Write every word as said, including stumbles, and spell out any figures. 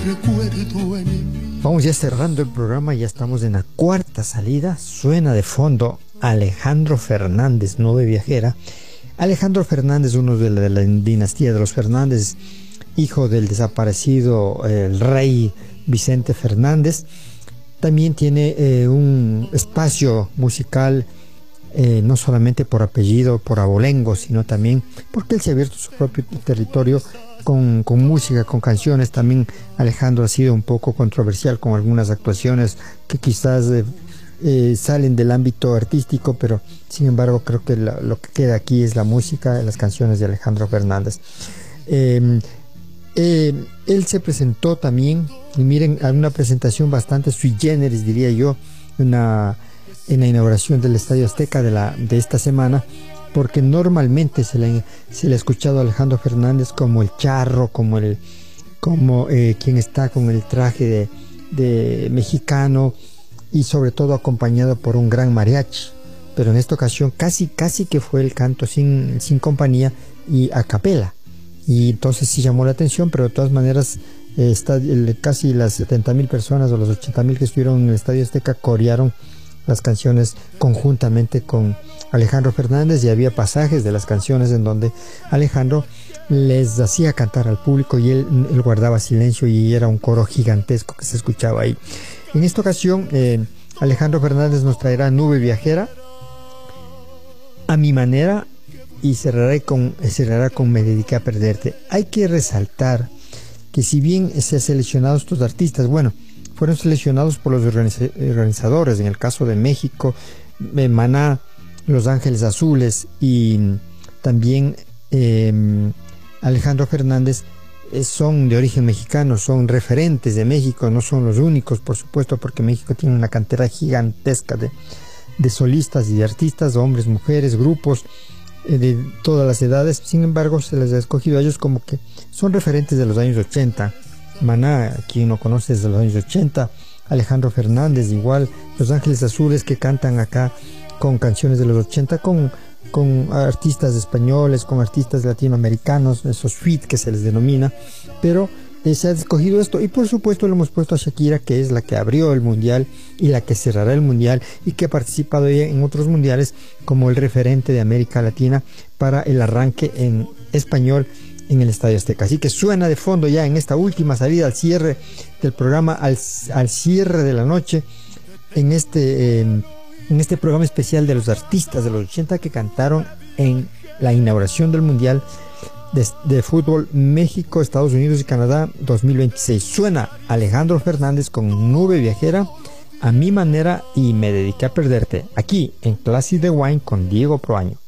Vamos ya cerrando el programa, ya estamos en la cuarta salida. Suena de fondo Alejandro Fernández, Nube Viajera. Alejandro Fernández, uno de la, de la dinastía de los Fernández, hijo del desaparecido eh, el rey Vicente Fernández. También tiene eh, un espacio musical, eh, no solamente por apellido, por abolengo, sino también porque él se ha abierto su propio territorio con, con música, con canciones. También Alejandro ha sido un poco controversial con algunas actuaciones que quizás eh, eh, salen del ámbito artístico, pero sin embargo creo que la, lo que queda aquí es la música, las canciones de Alejandro Fernández. Eh, eh, él se presentó también, y miren, a una presentación bastante sui generis, diría yo, una, en la inauguración del Estadio Azteca de, la, de esta semana, porque normalmente se le, se le ha escuchado a Alejandro Fernández como el charro, como el como eh, quien está con el traje de, de mexicano, y sobre todo acompañado por un gran mariachi. Pero en esta ocasión casi casi que fue el canto sin, sin compañía y a capela, y entonces sí llamó la atención. Pero de todas maneras eh, está, el, casi las setenta mil personas o los ochenta mil que estuvieron en el Estadio Azteca corearon las canciones conjuntamente con Alejandro Fernández, y había pasajes de las canciones en donde Alejandro les hacía cantar al público y él, él guardaba silencio, y era un coro gigantesco que se escuchaba ahí. En esta ocasión eh, Alejandro Fernández nos traerá Nube Viajera, A Mi Manera, y cerrará con, cerrará con Me Dediqué a Perderte. Hay que resaltar que si bien se han seleccionado estos artistas, bueno, fueron seleccionados por los organizadores. En el caso de México, eh, Maná, Los Ángeles Azules, y también eh, Alejandro Fernández eh, son de origen mexicano, son referentes de México, no son los únicos, por supuesto, porque México tiene una cantera gigantesca de, de solistas y de artistas, hombres, mujeres, grupos eh, de todas las edades. Sin embargo, se les ha escogido a ellos como que son referentes de los años ochenta. Maná, quien no conoce, desde los años ochenta. Alejandro Fernández igual. Los Ángeles Azules, que cantan acá con canciones de los ochenta, con, con artistas españoles, con artistas latinoamericanos, esos feat que se les denomina. Pero eh, se ha escogido esto, y por supuesto le hemos puesto a Shakira, que es la que abrió el mundial y la que cerrará el mundial, y que ha participado ya en otros mundiales como el referente de América Latina para el arranque en español en el Estadio Azteca. Así que suena de fondo ya en esta última salida, al cierre del programa, al, al cierre de la noche, en este, eh, en este programa especial de los artistas de los ochenta que cantaron en la inauguración del Mundial de, de Fútbol México, Estados Unidos y Canadá dos mil veintiséis. Suena Alejandro Fernández con Nube Viajera, A Mi Manera y Me Dediqué a Perderte, aquí en Classic The Wine con Diego Proaño.